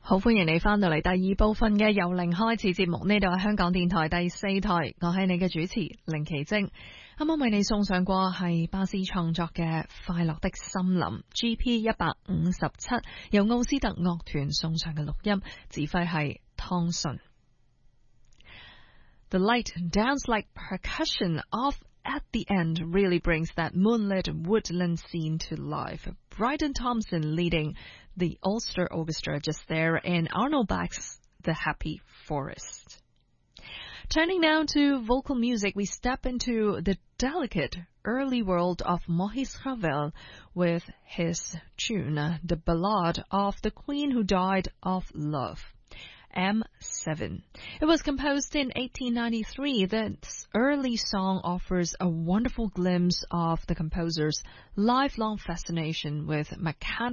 好，歡迎你返到嚟第二部分嘅由零開始節目，呢度係香港電台第四台，我係你嘅主持凌奇晶。啱啱為你送上過係巴斯創作嘅《快樂的森林》GP 157，由奧斯特樂團送上嘅錄音，指揮係湯順。The light dance like percussion off at the end really brings that moonlit woodland scene to life. Bryden Thompson leading the Ulster Orchestra just there in Arnold Bach's The Happy Forest. Turning now to vocal music, we step into the delicate early world of Maurice Ravel with his tune, The Ballad of the Queen Who Died of Love. M7. It was composed in 1893. This early song offers a wonderful glimpse of the composer's lifelong fascination with mechanical